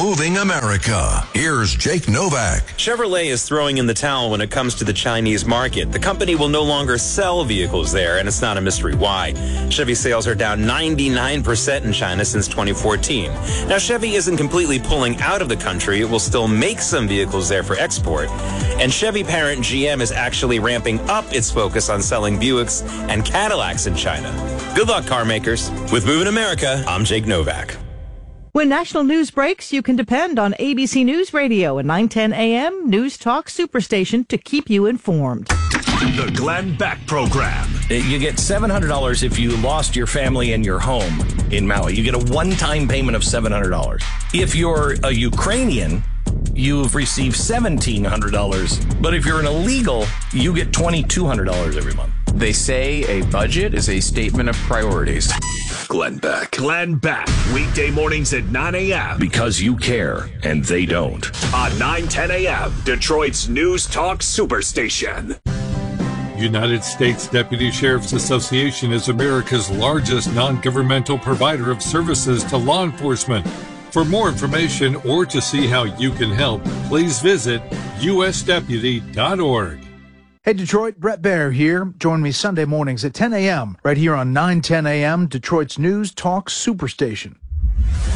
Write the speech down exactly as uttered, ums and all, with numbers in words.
moving America. Here's Jake Novak. Chevrolet is throwing in the towel when it comes to the Chinese market. The company will no longer sell vehicles there, and it's not a mystery why. Chevy sales are down ninety-nine percent in China since twenty fourteen. Now, Chevy isn't completely pulling out of the country. It will still make some vehicles there for export. And Chevy parent G M is actually ramping up its focus on selling Buicks and Cadillacs in China. Good luck, car makers. With Moving America, I'm Jake Novak. When national news breaks, you can depend on A B C News Radio and nine ten A M News Talk Superstation to keep you informed. The Glenn Beck Program. You get seven hundred dollars if you lost your family and your home in Maui. You get a one-time payment of seven hundred dollars. If you're a Ukrainian, you've received seventeen hundred dollars. But if you're an illegal, you get twenty-two hundred dollars every month. They say a budget is a statement of priorities. Glenn Beck. Glenn Beck. Weekday mornings at nine a.m. Because you care, and they don't. On nine ten a.m., Detroit's News Talk Superstation. United States Deputy Sheriff's Association is America's largest non-governmental provider of services to law enforcement. For more information or to see how you can help, please visit U S deputy dot org. Hey Detroit, Brett Baer here. Join me Sunday mornings at ten a.m. right here on nine ten a.m. Detroit's News Talk Superstation.